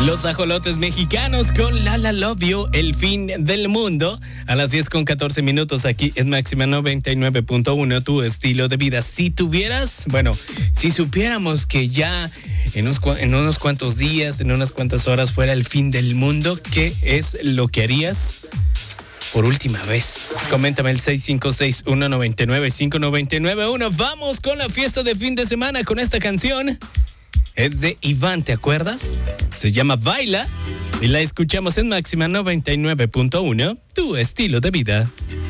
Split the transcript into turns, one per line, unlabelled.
Los ajolotes mexicanos con La Love You, el fin del mundo. A las 10:14 aquí en Máxima 99.1, tu estilo de vida. Si supiéramos que ya en unos cuantos días, en unas cuantas horas fuera el fin del mundo, ¿qué es lo que harías por última vez? Coméntame el 656-199-5991. Vamos con la fiesta de fin de semana con esta canción. Es de Iván, ¿te acuerdas? Se llama Baila y la escuchamos en Máxima 99.1, tu estilo de vida.